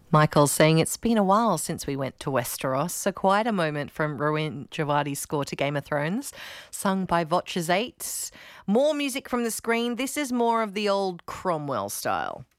Michael's saying it's been a while since we went to Westeros, so quite a moment from Rowan Javadi's score to Game of Thrones, sung by Voces 8. More music from the screen. This is more of the old Cromwell style.